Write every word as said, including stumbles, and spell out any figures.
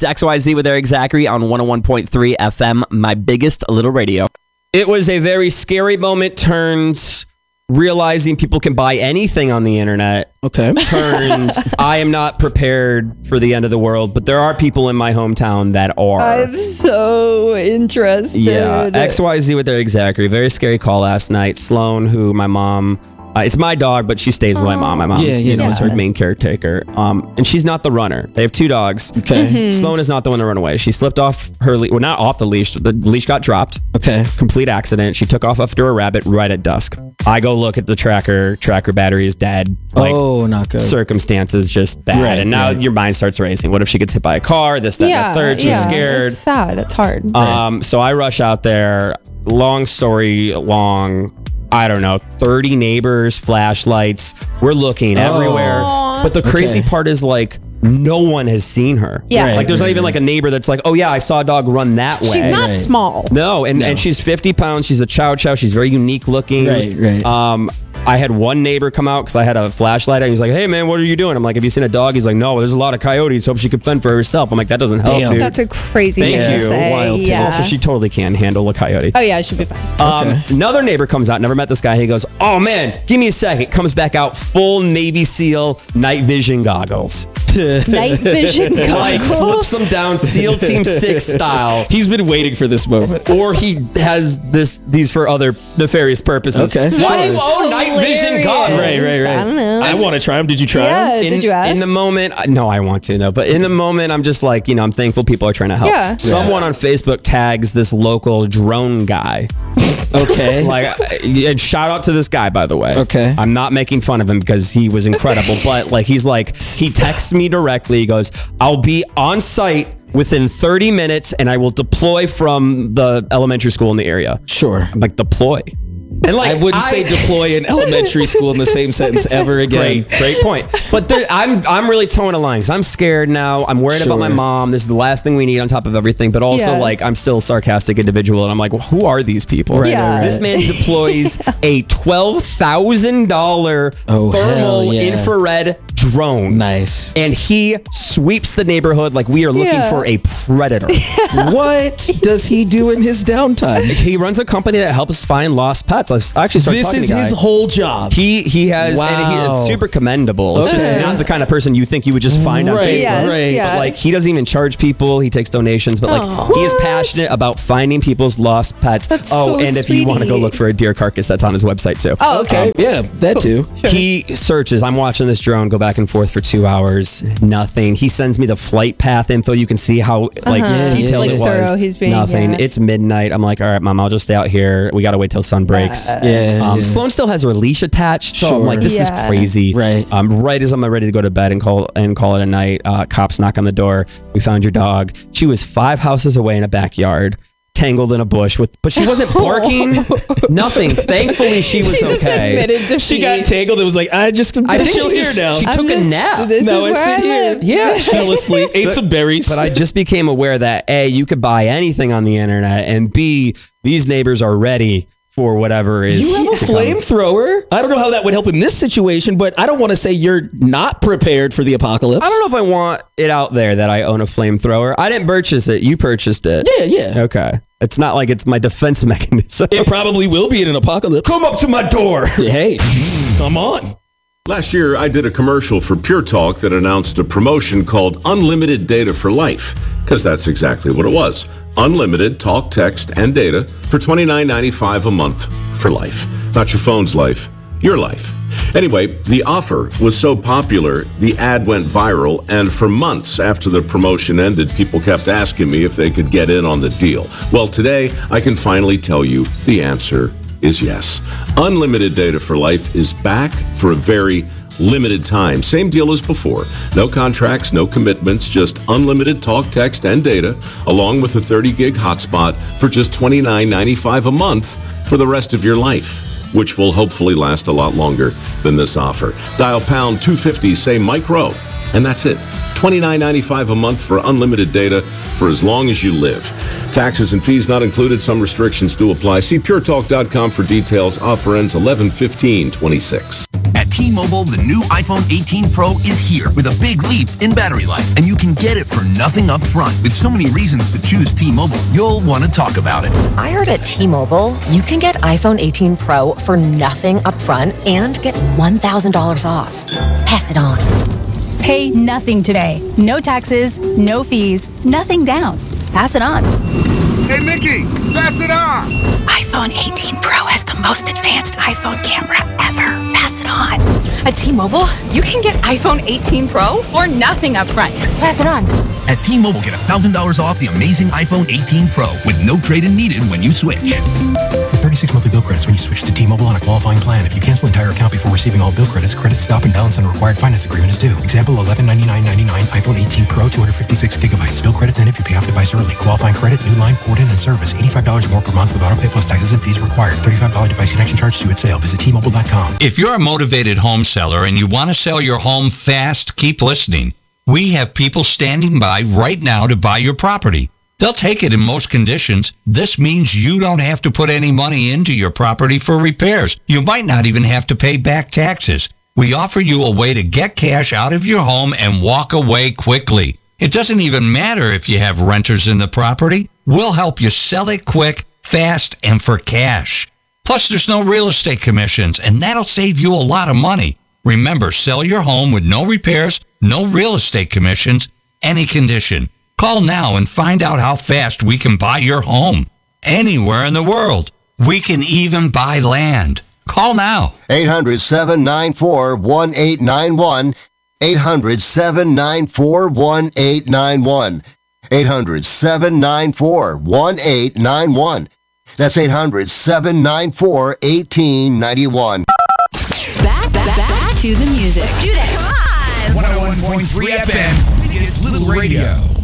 It's X Y Z with Eric Zachary on one oh one point three F M, my biggest little radio. It was a very scary moment, turned realizing people can buy anything on the internet. Okay. Turned, I am not prepared for the end of the world, but there are people in my hometown that are. I'm so interested. Yeah, X Y Z with Eric Zachary. Very scary call last night. Sloan, who my mom... Uh, it's my dog, but she stays with my mom. My mom, Yeah, yeah, you know, yeah. is her main caretaker. Um, and she's not the runner. They have two dogs. Okay. Mm-hmm. Sloan is not the one to run away. She slipped off her leash. Well, not off the leash. The leash got dropped. Okay. Complete accident. She took off after a rabbit right at dusk. I go look at the tracker. Tracker battery is dead. Like, oh, not good. circumstances just bad. Right, and now right. your mind starts racing. What if she gets hit by a car? This, that, yeah, and the third. She's yeah, scared. It's sad. It's hard. Um, so I rush out there. Long story long. I don't know, thirty neighbors, flashlights. We're looking everywhere. Aw. But the crazy Okay. part is like, no one has seen her. Yeah. Right, Like there's not right, even like a neighbor that's like, oh yeah, I saw a dog run that way. She's not Right. small. No, and, No. and she's fifty pounds. She's a chow chow. She's very unique looking. Right, right. Um, I had one neighbor come out because I had a flashlight. And he's like, hey man, what are you doing? I'm like, have you seen a dog? He's like, no, there's a lot of coyotes. Hope she could fend for herself. I'm like, that doesn't help, Damn. dude. That's a crazy Thank thing you. to say. Wild tale. Yeah. Also, she totally can handle a coyote. oh yeah, it should be fine. Um, Okay. Another neighbor comes out, never met this guy. He goes, oh man, give me a second. Comes back out, full Navy SEAL night vision goggles. Night vision Like flips goggles. them down, SEAL Team six style. He's been waiting for this moment. Or he has this these for other nefarious purposes. Okay. Why do you That's own night vision hilarious. goggles? Right, right, right. I don't know. I want to try him. Did you try Yeah. him? In, Did you ask? in the moment, I- no, I want to, no. But in the moment, I'm just like, you know, I'm thankful people are trying to help. Yeah. Someone on Facebook tags this local drone guy. Okay. Like, I- and shout out to this guy, by the way. Okay. I'm not making fun of him because he was incredible, but like, he's like, he texts me directly. He goes, I'll be on site within thirty minutes and I will deploy from the elementary school in the area. Sure. I'm like, deploy. And like, I wouldn't say deploy in elementary school in the same sentence ever again. Great, great point. But there, I'm I'm really towing a line because I'm scared now. I'm worried about my Sure. mom. This is the last thing we need on top of everything. But also, Yeah. like, I'm still a sarcastic individual, and I'm like, well, who are these people? Right, Yeah. right, This right. man deploys a twelve thousand dollars Oh, thermal hell yeah. infrared drone. Nice. And he sweeps the neighborhood like we are looking Yeah. for a predator. What does he do in his downtime? He runs a company that helps find lost pets. I actually started This talking is to the guy. his whole job. He he has, and he, Wow. it's super commendable. It's just Okay. not the kind of person you think you would just find on Right, Facebook. Yes, right. yeah. But like, he doesn't even charge people. He takes donations, but like, Aw. he is What? passionate about finding people's lost pets. That's oh, so and if you want to go sweetie. look for a deer carcass, that's on his website too. Oh, okay. Yeah, that too. He searches. I'm watching this drone go back and forth for two hours. Nothing. He sends me the flight path info. You can see how like Uh-huh. detailed Like it was. thorough he's being, Nothing. yeah. It's midnight. I'm like, all right, mom, I'll just stay out here. We got to wait till sun breaks. Yeah. Um, yeah. Sloan still has her leash attached, so I'm Sure. like, this Yeah. is crazy. Right. Um, right as I'm ready to go to bed and call and call it a night, uh, cops knock on the door. We found your dog. She was five houses away in a backyard, tangled in a bush with, but she wasn't barking. Nothing. Thankfully, she was She just okay. admitted defeat. She got tangled. It was like, I just I'm I gonna think chill she here just now. she I'm took a just- nap. This No, is I where sit I here. live. Yeah, Fell asleep, ate some berries. But I just became aware that A, you could buy anything on the internet, and B, these neighbors are ready for whatever is. You have a to come. flamethrower? I don't know how that would help in this situation, but I don't want to say you're not prepared for the apocalypse. I don't know if I want it out there that I own a flamethrower. I didn't purchase it. You purchased it. Yeah, yeah. Okay. It's not like it's my defense mechanism. It probably will be in an apocalypse. Come up to my door. Hey, come on. Last year, I did a commercial for Pure Talk that announced a promotion called Unlimited Data for Life, because that's exactly what it was. Unlimited talk, text, and data for twenty-nine ninety-five a month for life. Not your phone's life, your life. Anyway, the offer was so popular, the ad went viral, and for months after the promotion ended, people kept asking me if they could get in on the deal. Well, today, I can finally tell you the answer is yes. Unlimited Data for Life is back for a very limited time. Same deal as before. No contracts, no commitments, just unlimited talk, text, and data, along with a thirty gig hotspot for just twenty-nine ninety-five a month for the rest of your life, which will hopefully last a lot longer than this offer. Dial pound two fifty, say Mike Rowe, and that's it. twenty-nine ninety-five a month for unlimited data for as long as you live. Taxes and fees not included. Some restrictions do apply. See pure talk dot com for details. Offer ends eleven fifteen twenty-six. At T-Mobile, the new iPhone eighteen Pro is here with a big leap in battery life, and you can get it for nothing up front. With so many reasons to choose T-Mobile, you'll want to talk about it. I heard at T-Mobile, you can get iPhone eighteen Pro for nothing up front and get one thousand dollars off. Pass it on. Pay nothing today. No taxes, no fees, nothing down. Pass it on. Hey, Mickey, pass it on. iPhone eighteen Pro has the most advanced iPhone camera ever. Pass it on. At T-Mobile, you can get iPhone eighteen Pro For nothing up front. Pass it on. At T-Mobile, get one thousand dollars off the amazing iPhone eighteen Pro with no trade-in needed when you switch. With thirty-six monthly bill credits when you switch to T-Mobile on a qualifying plan. If you cancel entire account before receiving all bill credits, credit stop and balance on required finance agreement is due. Example, eleven ninety-nine ninety-nine iPhone eighteen Pro, two hundred fifty-six gigabytes. Bill credits in if you pay off device early. Qualifying credit, new line, port in, and service. eighty-five dollars more per month with auto pay plus taxes and fees required. thirty-five dollars device connection charge due at sale. Visit T Mobile dot com. If you're a motivated home seller and you want to sell your home fast, keep listening. We have people standing by right now to buy your property. They'll take it in most conditions. This means you don't have to put any money into your property for repairs. You might not even have to pay back taxes. We offer you a way to get cash out of your home and walk away quickly. It doesn't even matter if you have renters in the property. We'll help you sell it quick, fast, and for cash. Plus, there's no real estate commissions, and that'll save you a lot of money. Remember, sell your home with no repairs, no real estate commissions, any condition. Call now and find out how fast we can buy your home. Anywhere in the world. We can even buy land. Call now. eight hundred, seven nine four, one eight nine one. eight hundred, seven nine four, one eight nine one. eight hundred, seven nine four, one eight nine one. That's eight hundred, seven nine four, one eight nine one. Back, back, back to the music. Let's do this. Come on. one oh one point three F M. It's Little Radio.